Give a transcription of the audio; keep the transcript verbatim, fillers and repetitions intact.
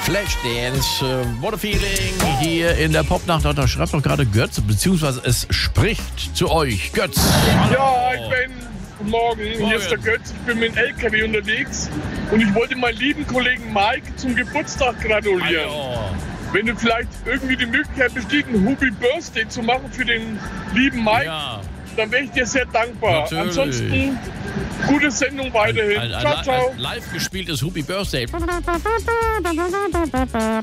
Flashdance, uh, What a Feeling hier in der Popnacht. Da schreibt doch gerade Götz, beziehungsweise es spricht zu euch. Götz. Ja, ich bin guten Morgen. Hier ist der Götz. Ich bin mit dem L K W unterwegs und ich wollte meinen lieben Kollegen Mike zum Geburtstag gratulieren. Hallo. Wenn du vielleicht irgendwie die Möglichkeit besteht, ein Happy Birthday zu machen für den lieben Mike, Ja. dann wäre ich dir sehr dankbar. Natürlich. Ansonsten gute Sendung weiterhin. Ein, ein, Ciao, ein, ciao. ein live gespieltes Happy Birthday.